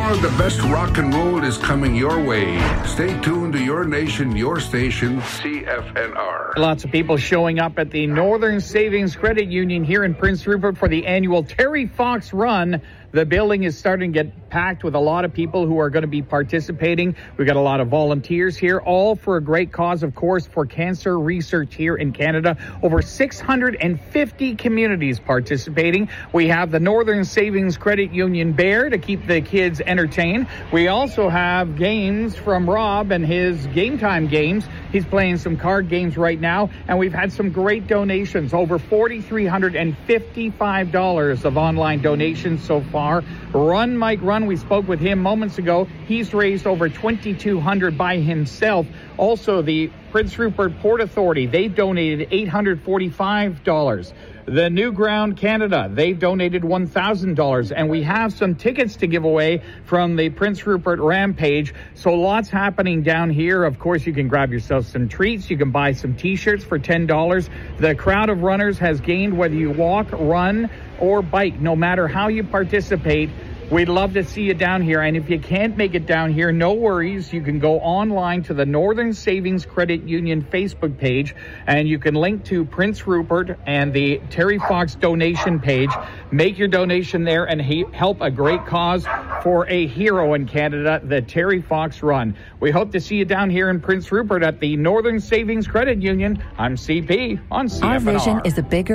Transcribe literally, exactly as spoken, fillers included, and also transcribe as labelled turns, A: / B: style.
A: More of the best rock and roll is coming your way. Stay tuned to your nation, your station, C F N R.
B: Lots of people showing up at the Northern Savings Credit Union here in Prince Rupert for the annual Terry Fox Run. The building is starting to get packed with a lot of people who are going to be participating. We've got a lot of volunteers here, all for a great cause, of course, for cancer research here in Canada. Over six hundred fifty communities participating. We have the Northern Savings Credit Union Bear to keep the kids entertained. We also have games from Rob and his Game Time games. He's playing some card games right now, and we've had some great donations, over four thousand three hundred fifty-five dollars of online donations so far. Run Mike Run, we spoke with him moments ago. He's raised over twenty-two hundred dollars by himself. Also, the Prince Rupert Port Authority, they've donated eight hundred forty-five dollars. The New Ground Canada, they've donated one thousand dollars. And we have some tickets to give away from the Prince Rupert Rampage. So lots happening down here. Of course, you can grab yourself some treats. You can buy some T-shirts for ten dollars. The crowd of runners has gained whether you walk, run, or bike. No matter how you participate, we'd love to see you down here. And if you can't make it down here, no worries. You can go online to the Northern Savings Credit Union Facebook page, and you can link to Prince Rupert and the Terry Fox donation page. Make your donation there and he- help a great cause for a hero in Canada, the Terry Fox Run. We hope to see you down here in Prince Rupert at the Northern Savings Credit Union. I'm C P on C F N R.
C: Our vision is a bigger